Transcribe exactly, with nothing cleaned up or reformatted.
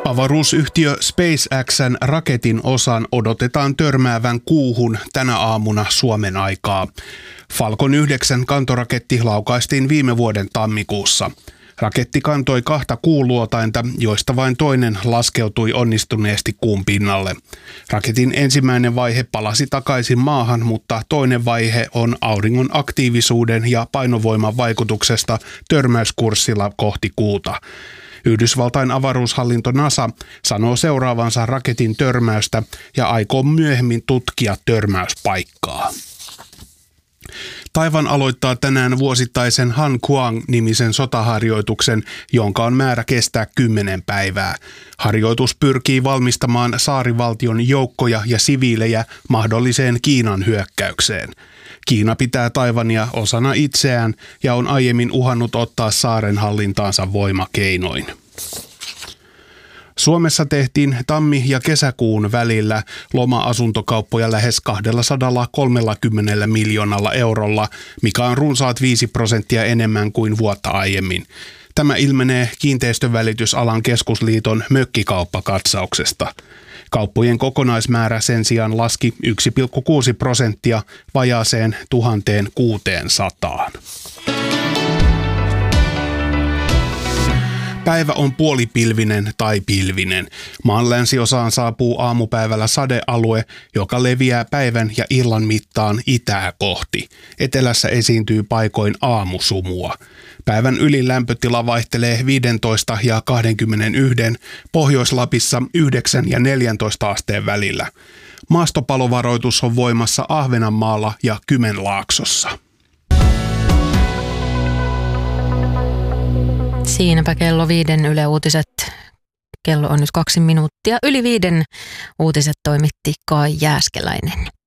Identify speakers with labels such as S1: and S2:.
S1: Avaruusyhtiö SpaceX:n raketin osan odotetaan törmäävän kuuhun tänä aamuna Suomen aikaa. Falcon yhdeksän kantoraketti laukaistiin viime vuoden tammikuussa. Raketti kantoi kahta kuuluotainta, joista vain toinen laskeutui onnistuneesti kuun pinnalle. Raketin ensimmäinen vaihe palasi takaisin maahan, mutta toinen vaihe on auringon aktiivisuuden ja painovoiman vaikutuksesta törmäyskurssilla kohti kuuta. Yhdysvaltain avaruushallinto NASA sanoo seuraavansa raketin törmäystä ja aikoo myöhemmin tutkia törmäyspaikkaa. Taiwan aloittaa tänään vuosittaisen Han Kuang-nimisen sotaharjoituksen, jonka on määrä kestää kymmenen päivää. Harjoitus pyrkii valmistamaan saarivaltion joukkoja ja siviilejä mahdolliseen Kiinan hyökkäykseen. Kiina pitää Taiwania osana itseään ja on aiemmin uhannut ottaa saaren hallintaansa voimakeinoin. Suomessa tehtiin tammi- ja kesäkuun välillä loma-asuntokauppoja lähes kaksisataakolmekymmentä miljoonalla eurolla, mikä on runsaat viisi prosenttia enemmän kuin vuotta aiemmin. Tämä ilmenee Kiinteistönvälitysalan keskusliiton mökkikauppakatsauksesta. Kauppojen kokonaismäärä sen sijaan laski yksi pilkku kuusi prosenttia vajaaseen tuhatkuusisataa. Päivä on puolipilvinen tai pilvinen. Maan länsiosaan saapuu aamupäivällä sadealue, joka leviää päivän ja illan mittaan itää kohti. Etelässä esiintyy paikoin aamusumua. Päivän ylin lämpötila vaihtelee viisitoista ja kaksikymmentäyksi, Pohjois-Lapissa yhdeksän ja neljäntoista asteen välillä. Maastopalovaroitus on voimassa Ahvenanmaalla ja Kymenlaaksossa.
S2: Siinäpä kello viiden Yle Uutiset. Kello on nyt kaksi minuuttia. Yli viiden uutiset toimitti Kai Jääskeläinen.